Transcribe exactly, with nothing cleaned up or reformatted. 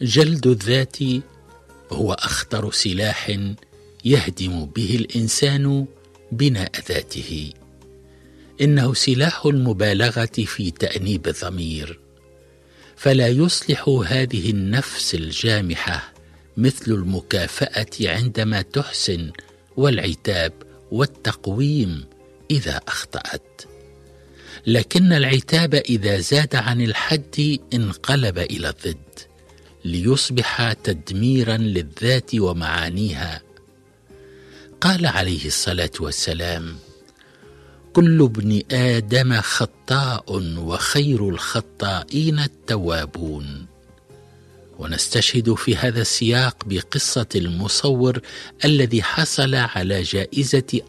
جلد الذات هو أخطر سلاح يهدم به الإنسان بناء ذاته. إنه سلاح المبالغة في تأنيب الضمير، فلا يصلح هذه النفس الجامحة مثل المكافأة عندما تحسن، والعتاب والتقويم إذا أخطأت. لكن العتاب إذا زاد عن الحد انقلب إلى الضد، ليصبح تدميرا للذات ومعانيها. قال عليه الصلاة والسلام: كل ابن آدم خطاء وخير الخطائين التوابون. ونستشهد في هذا السياق بقصة المصور الذي حصل على جائزة